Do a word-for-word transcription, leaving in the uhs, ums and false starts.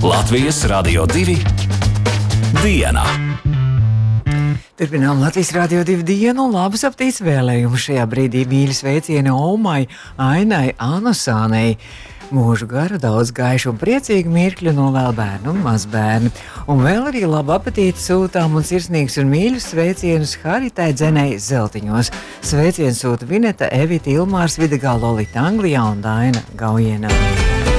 Latvijas Radio divi diena. Turpinām Latvijas Radio divi dienu un labus aptīs vēlējumu šajā brīdī mīļas veicieni Omai, Ainai, Anusānei. Mūžu garu, daudz gaišu un priecīgu mirkļu novēl bērnu un mazbērni. Un vēl arī labu apetīti sūtām un sirsnīgus un mīļus sveicienus Haritai Dzenei Zeltiņos. Sveicienu sūta Vineta, Evita, Ilmārs, Videgā, Lolita Anglijā un Daina Gaujienā.